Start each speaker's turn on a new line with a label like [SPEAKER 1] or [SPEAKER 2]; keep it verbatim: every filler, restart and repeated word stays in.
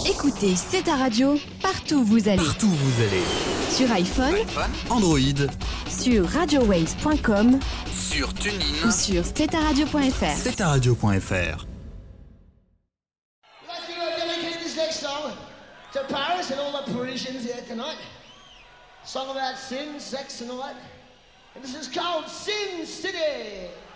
[SPEAKER 1] Écoutez, c'est ta radio, partout où vous allez.
[SPEAKER 2] Partout où vous allez.
[SPEAKER 1] Sur iPhone,
[SPEAKER 2] Android,
[SPEAKER 1] sur radio waves point com,
[SPEAKER 2] sur TuneIn
[SPEAKER 1] ou sur c'est ta radio point f r.
[SPEAKER 2] c'est ta radio point f r.
[SPEAKER 3] I'd like to dedicate this next song to Paris and all the Parisians here tonight. Song about sin, sex and all that. And this is called Sin City.